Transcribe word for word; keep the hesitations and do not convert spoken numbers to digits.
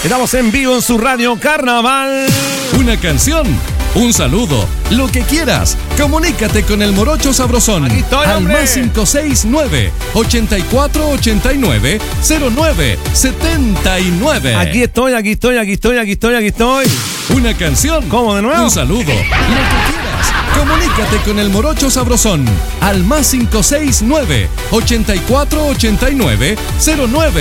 Estamos en vivo en su radio Carnaval. Una canción, un saludo, lo que quieras. Comunícate con el Morocho Sabrosón. Aquí estoy, al hombre. más cinco seis nueve, ochenta y cuatro ochenta y nueve, cero nueve setenta y nueve. Aquí estoy, aquí estoy, aquí estoy, aquí estoy, aquí estoy. Una canción. ¿Cómo, de nuevo? Un saludo, lo que quieras. Comunícate con el Morocho Sabrosón al más cinco seis nueve, ochenta y cuatro ochenta y nueve, cero nueve